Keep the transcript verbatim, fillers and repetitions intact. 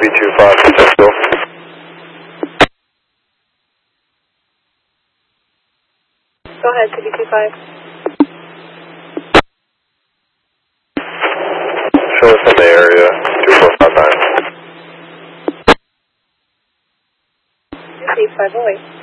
B two five potential. Go ahead, C B two five. Show us in the area, two four five nine. C five oh eight.